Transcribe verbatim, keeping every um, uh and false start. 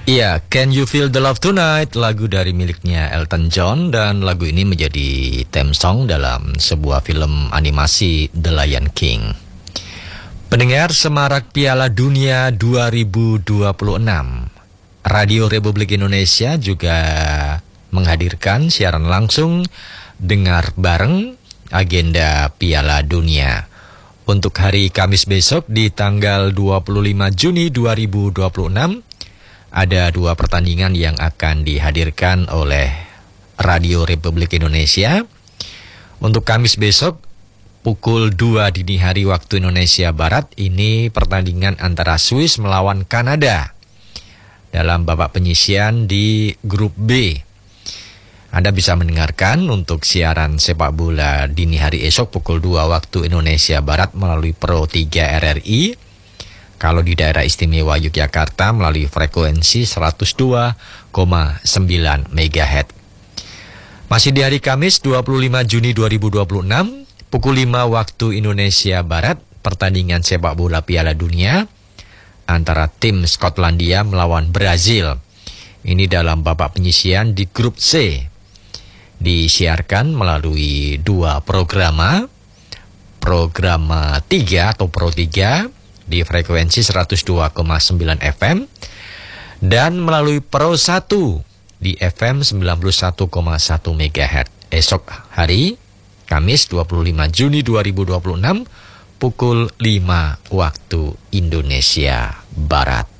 Iya, Can You Feel the Love Tonight, lagu dari miliknya Elton John, dan lagu ini menjadi theme song dalam sebuah film animasi The Lion King. Pendengar Semarak Piala Dunia dua ribu dua puluh enam, Radio Republik Indonesia juga menghadirkan siaran langsung dengar bareng agenda Piala Dunia. Untuk hari Kamis besok di tanggal dua puluh lima Juni dua ribu dua puluh enam, ada dua pertandingan yang akan dihadirkan oleh Radio Republik Indonesia. Untuk Kamis besok, pukul dua dini hari waktu Indonesia Barat, ini pertandingan antara Swiss melawan Kanada dalam babak penyisian di grup B. Anda bisa mendengarkan untuk siaran sepak bola dini hari esok pukul dua waktu Indonesia Barat melalui Pro tiga R R I. Kalau di daerah istimewa Yogyakarta melalui frekuensi seratus dua koma sembilan megahertz. Masih di hari Kamis dua puluh lima Juni dua ribu dua puluh enam, pukul lima waktu Indonesia Barat, pertandingan sepak bola Piala Dunia antara tim Skotlandia melawan Brazil. Ini dalam babak penyisian di grup C. Disiarkan melalui dua programa, programa tiga atau Pro tiga di frekuensi seratus dua koma sembilan F M dan melalui Pro satu di F M sembilan puluh satu koma satu megahertz. Esok hari Kamis dua puluh lima Juni dua ribu dua puluh enam pukul lima waktu Indonesia Barat.